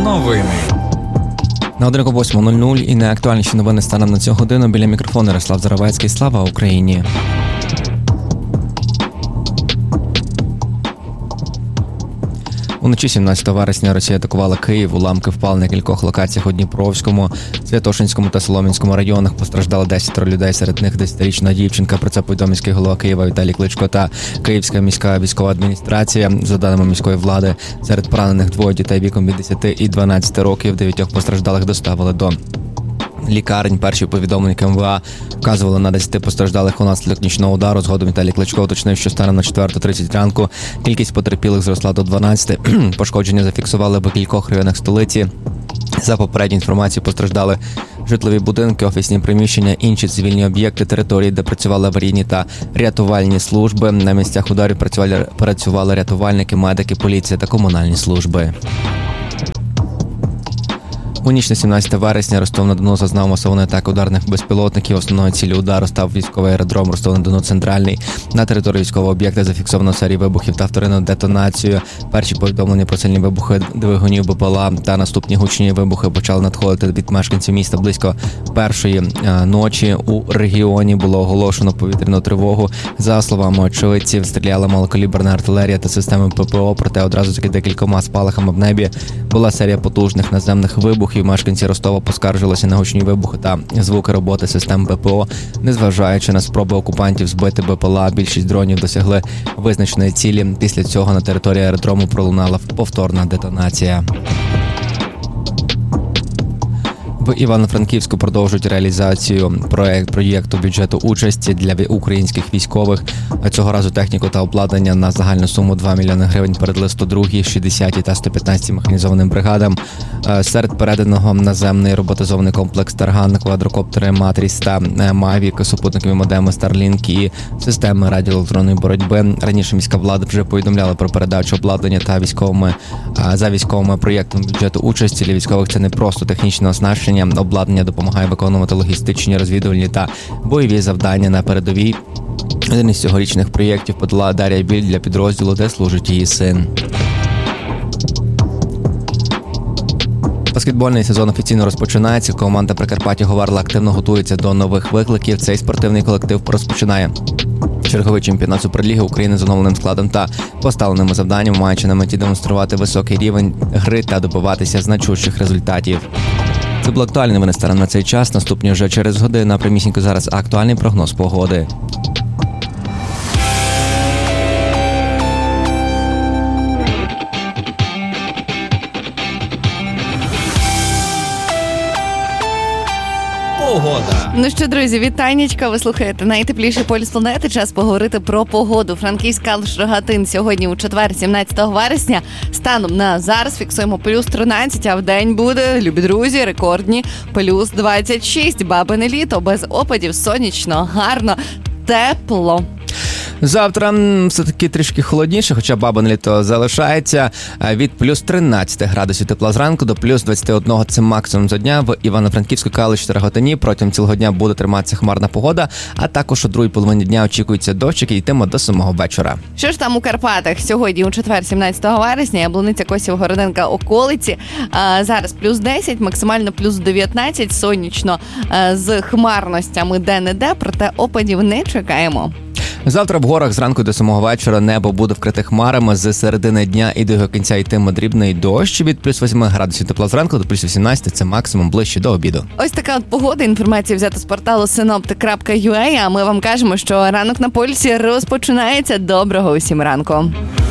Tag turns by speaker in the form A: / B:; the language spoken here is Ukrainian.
A: Новини.
B: На 8:00 і найактуальніші новини станом на цю годину. Біля мікрофону Ярослав Заровецький. Слава Україні! Уночі 17 вересня Росія атакувала Київ. Уламки впали на кількох локаціях у Дніпровському, Святошинському та Солом'янському районах. Постраждали 10 людей, серед них 10-річна дівчинка. Про це повідомив міський голова Києва Віталій Кличко та Київська міська військова адміністрація. За даними міської влади, серед поранених 2 дітей віком від 10 і 12 років. 9 постраждалих доставили до лікарень. Перші повідомлення МВА вказували на 10 постраждалих унаслідок нічного удару. Згодом Віталій Кличко уточнив, що станом на 4:30 ранку кількість потерпілих зросла до 12. Пошкодження зафіксували в кількох районах столиці. За попередньою інформацією, постраждали житлові будинки, офісні приміщення, інші цивільні об'єкти, території, де працювали аварійні та рятувальні служби. На місцях ударів працювали рятувальники, медики, поліція та комунальні служби. У ніч на 17 вересня Ростов-на-Дону зазнав масованої атаки ударних безпілотників. Основною ціллю удару став військовий аеродром Ростов-на-Дону центральний. На території військового об'єкта зафіксовано серію вибухів та вторинну детонацію. Перші повідомлення про сильні вибухи двигунів БПЛА та наступні гучні вибухи почали надходити від мешканців міста. Близько першої ночі у регіоні було оголошено повітряну тривогу. За словами очевидців, стріляла малокаліберна артилерія та системи ППО, проте одразу за декількома спалахами в небі була серія потужних наземних вибухів. Мешканці Ростова поскаржилися на гучні вибухи та звуки роботи систем ППО. Незважаючи на спроби окупантів збити БПЛА, більшість дронів досягли визначеної цілі. Після цього на території аеродрому пролунала повторна детонація. В Івано-Франківську продовжують реалізацію проєкту бюджету участі для українських військових. Цього разу техніку та обладнання на загальну суму 2 мільйони гривень передали 102-й, 60-й та 115-й механізованим бригадам. Серед переданого наземний роботизований комплекс «Тарган», квадрокоптери «Матріс» та «Мавік», супутникові модеми «Старлінк» і системи радіоелектронної боротьби. Раніше міська влада вже повідомляла про передачу обладнання та за військовими проєктами бюджету участі. Для військових це не просто технічне оснащення. Обладнання допомагає виконувати логістичні, розвідувальні та бойові завдання на передовій. Один із цьогорічних проєктів подала Дар'я Біль для підрозділу, де служить її син. Баскетбольний сезон офіційно розпочинається. Команда Прикарпаття Говерла активно готується до нових викликів. Цей спортивний колектив розпочинає черговий чемпіонат Суперліги України з оновленим складом та поставленими завданнями, маючи на меті демонструвати високий рівень гри та добиватися значущих результатів. Це були актуальні новини станом на цей час. Наступні вже через годину. Прямісінько зараз актуальний прогноз погоди.
A: Погода.
C: Ну що, друзі, вітаннячка. Ви слухаєте найтепліший полюс планети. Час поговорити про погоду. Франківськ, Калуш, Рогатин сьогодні у четвер, 17 вересня. Станом на зараз фіксуємо плюс 13, а в день буде, любі друзі, рекордні плюс 26. Бабине літо, без опадів, сонячно, гарно, тепло.
B: Завтра все-таки трішки холодніше, хоча бабине літо залишається. Від плюс 13 градусів тепла зранку до плюс 21 – це максимум за дня. В Івано-Франківську, Калуші та Рогатині протягом цілого дня буде триматися хмарна погода, а також у другій половині дня очікується дощ, який йтиме до самого вечора.
C: Що ж там у Карпатах? Сьогодні у четвер, 17 вересня, Яблуниця, Косів, Городенка, околиці. Зараз плюс 10, максимально плюс 19, сонячно з хмарностями де-не-де, проте опадів не чекаємо.
B: Завтра в горах зранку до самого вечора небо буде вкрите хмарами. З середини дня і до його кінця йтиме дрібний дощ. Від плюс 8 градусів тепла зранку до плюс 18 – це максимум ближче до обіду.
C: Ось така от погода. Інформація взята з порталу synoptic.ua. А ми вам кажемо, що ранок на полюсі розпочинається. Доброго усім ранку.